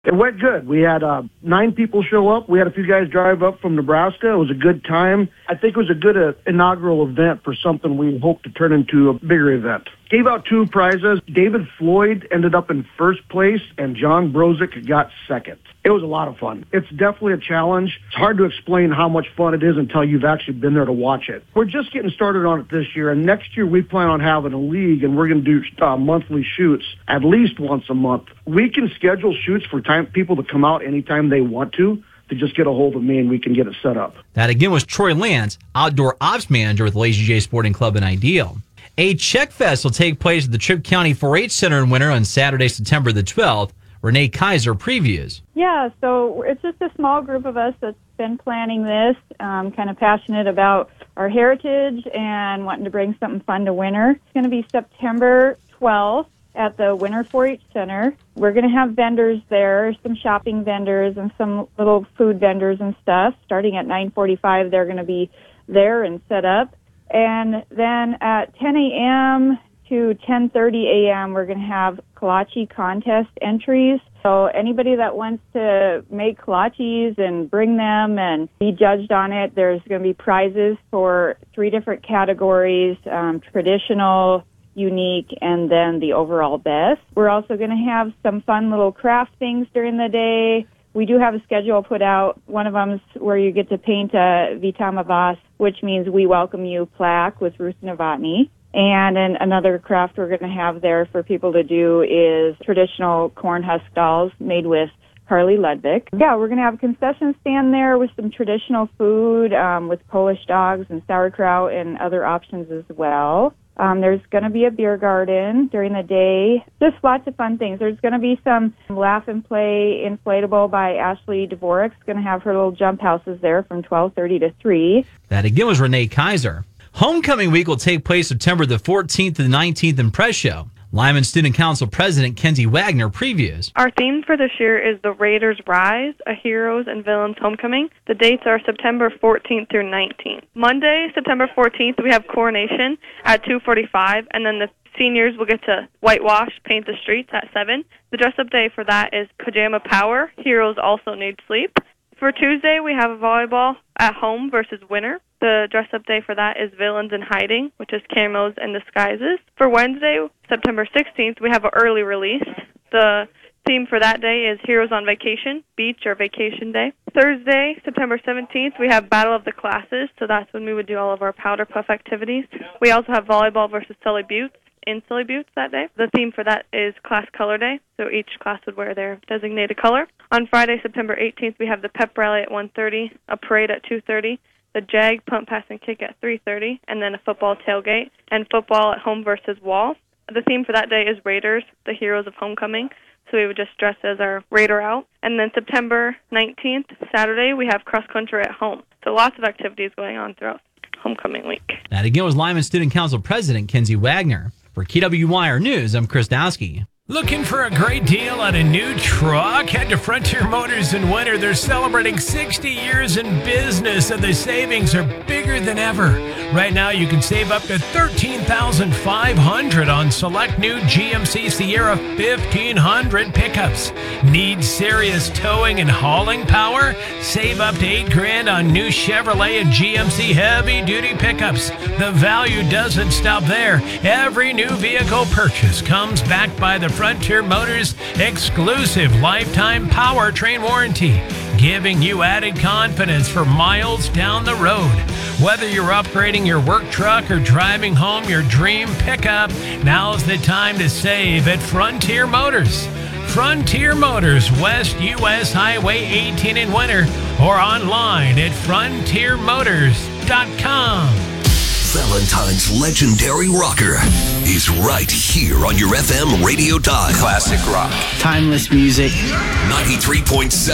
It went good. We had 9 people show up. We had a few guys drive up from Nebraska. It was a good time. I think it was a good inaugural event for something we hope to turn into a bigger event. Gave out 2 prizes. David Floyd ended up in first place, and John Brozick got second. It was a lot of fun. It's definitely a challenge. It's hard to explain how much fun it is until you've actually been there to watch it. We're just getting started on it this year, and next year we plan on having a league, and we're going to do monthly shoots at least once a month. We can schedule shoots for people to come out anytime they want to just get a hold of me, and we can get it set up. That again was Troy Lance, Outdoor Ops Manager with Lazy J Sporting Club in Ideal. A Check Fest will take place at the Tripp County 4-H Center in Winter on Saturday, September the 12th. Renee Kaiser previews. Yeah, so it's just a small group of us that's been planning this, kind of passionate about our heritage and wanting to bring something fun to winter. It's going to be September 12th at the Winter 4-H Center. We're going to have vendors there, some shopping vendors and some little food vendors and stuff. Starting at 9:45, they're going to be there and set up. And then at 10 a.m. to 10:30 a.m., we're going to have kolache contest entries. So anybody that wants to make kolaches and bring them and be judged on it, there's going to be prizes for 3 different categories, traditional, unique, and then the overall best. We're also going to have some fun little craft things during the day. We do have a schedule put out. One of them is where you get to paint a Vitama Vas, which means we welcome you plaque with Ruth Novotny. And then another craft we're going to have there for people to do is traditional corn husk dolls made with Carly Ludwig. Yeah, we're going to have a concession stand there with some traditional food, with Polish dogs and sauerkraut and other options as well. There's going to be a beer garden during the day. Just lots of fun things. There's going to be some Laugh and Play Inflatable by Ashley Dvorak's going to have her little jump houses there from 12:30 to 3. That again was Renee Kaiser. Homecoming week will take place September the 14th to the 19th in Presho. Lyman Student Council President Kenzie Wagner previews. Our theme for this year is The Raiders Rise, a Heroes and Villains Homecoming. The dates are September 14th through 19th. Monday, September 14th, we have Coronation at 2:45, and then the seniors will get to whitewash, paint the streets at 7. The dress-up day for that is Pajama Power, Heroes Also Need Sleep. For Tuesday, we have a volleyball at home versus winter. The dress-up day for that is Villains in Hiding, which is camos and disguises. For Wednesday, September 16th, we have an early release. The theme for that day is Heroes on Vacation, Beach or Vacation Day. Thursday, September 17th, we have Battle of the Classes, so that's when we would do all of our powder puff activities. We also have volleyball versus Sully Buttes in Sully Buttes that day. The theme for that is Class Color Day, so each class would wear their designated color. On Friday, September 18th, we have the pep rally at 1:30, a parade at 2:30, the JAG pump, pass, and kick at 3:30, and then a football tailgate, and football at home versus wall. The theme for that day is Raiders, the Heroes of Homecoming, so we would just dress as our Raider out. And then September 19th, Saturday, we have cross country at home. So lots of activities going on throughout Homecoming week. That again was Lyman Student Council President Kenzie Wagner. For KWYR News, I'm Chris Dowski. Looking for a great deal on a new truck? Head to Frontier Motors in Winter. They're celebrating 60 years in business, and the savings are bigger than ever. Right now, you can save up to $13,500 on select new GMC Sierra 1500 pickups. Need serious towing and hauling power? Save up to $8,000 on new Chevrolet and GMC heavy-duty pickups. The value doesn't stop there. Every new vehicle purchase comes backed by the Frontier Motors exclusive lifetime powertrain warranty, giving you added confidence for miles down the road. Whether you're upgrading your work truck or driving home your dream pickup, now's the time to save at Frontier Motors. Frontier Motors, West US Highway 18 in Winter, or online at frontiermotors.com. Valentine's legendary rocker is right here on your FM radio dial. Classic rock. Timeless music. 93.7